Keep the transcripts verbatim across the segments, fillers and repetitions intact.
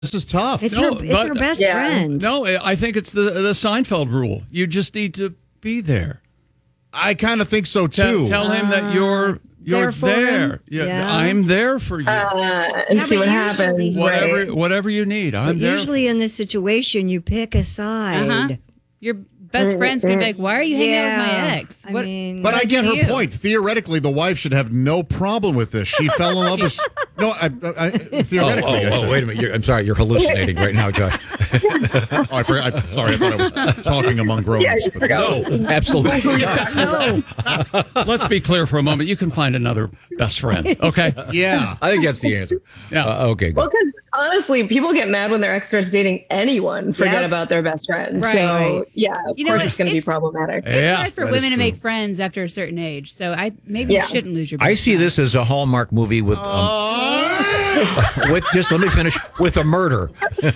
This is tough. It's No, her. It's but- her best Yeah. friend. No, I think it's the the Seinfeld rule. You just need to be there. I kind of think so Tell, too. tell him that you're you're there for there. him? Yeah, Yeah. I'm there for you. Uh, and Yeah, see but what usually- happens. whatever Right. whatever you need, I'm But there. usually in this situation, you pick a side. Uh-huh. Your best friend's gonna be like, "Why are you hanging out with my ex?" I What- mean, But I get her you? point. Theoretically, the wife should have no problem with this. She fell in love with. No, I, I, Oh, theoretically, I oh, said. oh, wait a minute. You're, I'm sorry. You're hallucinating right now, Josh. Oh, I forgot. I, sorry, I thought I was talking among grown Yeah, ups. you forgot. No, absolutely. no. Let's be clear for a moment. You can find another best friend. Okay. Yeah. I think that's the answer. Yeah. Uh, okay, Well, good. because honestly, people get mad when their ex starts dating anyone. Forget Yep. about their best friend. Right. So yeah, of You know course what? it's going to be It's- problematic. It's Yeah, hard for that is women to true. make friends after a certain age, so I maybe Yeah. you shouldn't lose your. I best see friend. this as a Hallmark movie with, um, with just let me finish with a murder.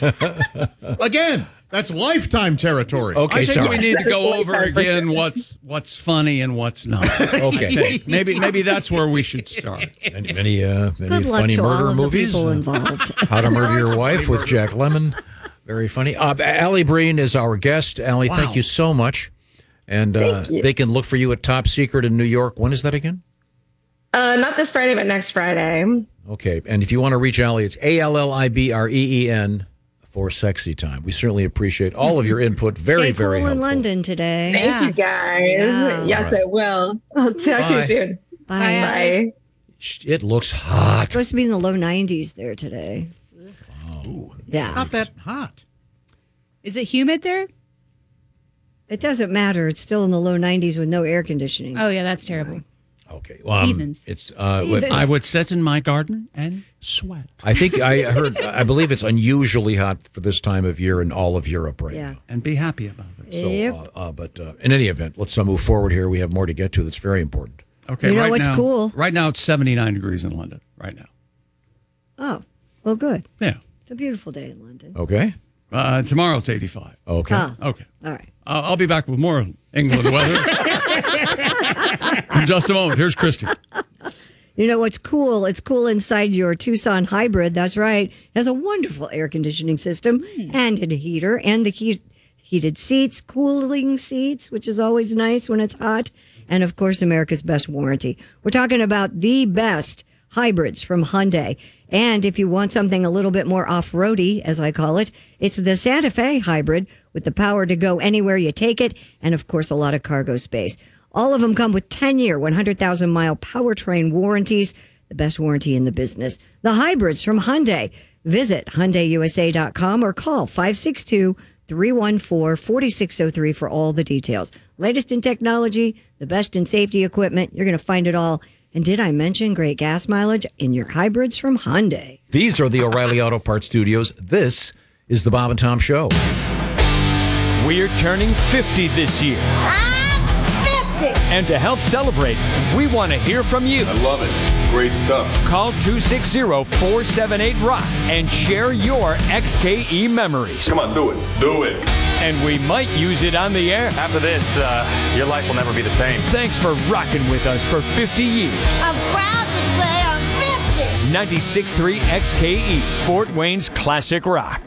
Again, that's lifetime territory. Okay, I think sorry. we need to go That's over for again sure. what's what's funny and what's not. Okay. I think. Maybe maybe that's where we should start. Any, any, uh, any Good luck funny to murder all of movies? the people Uh, involved. How to Murder Your Wife with Jack Lemmon. Very funny. Uh, Allie Breen is our guest. Allie, Wow. thank you so much. And uh, Thank you. they can look for you at Top Secret in New York. When is that again? Uh, not this Friday, but next Friday. Okay. And if you want to reach Allie, it's A L L I B R E E N for Sexy Time. We certainly appreciate all of your input. Very, Stay very cool helpful. in London today. Thank Yeah. you guys. Yeah. Yes, I will. I'll talk to you Bye. soon. Bye. Bye. It looks hot. It's supposed to be in the low nineties there today. Yeah. It's not that hot. Is it humid there? It doesn't matter. It's still in the low nineties with no air conditioning. Oh yeah, that's terrible. Okay. Well, um, Heathens. it's. Uh, Heathens. I would sit in my garden and sweat I think I heard. I believe it's unusually hot for this time of year in all of Europe right Yeah. now. and be happy about it. So, Yep. uh, uh, but uh, in any event, let's uh, move forward here. We have more to get to. That's very important. Okay. You know right what's now, cool? Right now it's seventy-nine degrees in London. Right now. Oh, well, good. Yeah. It's a beautiful day in London. Okay. Uh, tomorrow it's eighty-five. Okay. Ah, Okay. all right. I'll, I'll be back with more England weather in just a moment. Here's Christy. You know what's cool? It's cool inside your Tucson hybrid. That's right. It has a wonderful air conditioning system and a heater and the heat, heated seats, cooling seats, which is always nice when it's hot. And of course, America's best warranty. We're talking about the best hybrids from Hyundai. And if you want something a little bit more off-roady, as I call it, it's the Santa Fe hybrid with the power to go anywhere you take it. And of course, a lot of cargo space. All of them come with ten-year, one hundred thousand mile powertrain warranties, the best warranty in the business. The hybrids from Hyundai. Visit Hyundai U S A dot com or call five six two, three one four, four six zero three for all the details. Latest in technology, the best in safety equipment. You're going to find it all. And did I mention great gas mileage in your hybrids from Hyundai? These are the O'Reilly Auto Parts Studios. This is the Bob and Tom Show. We're turning fifty this year. And to help celebrate, we want to hear from you. I love it. Great stuff. Call two six zero, four seven eight, ROCK and share your X K E memories. Come on, do it. Do it. And we might use it on the air. After this, uh, your life will never be the same. Thanks for rocking with us for fifty years. I'm proud to say I'm fifty. ninety-six point three X K E, Fort Wayne's classic rock.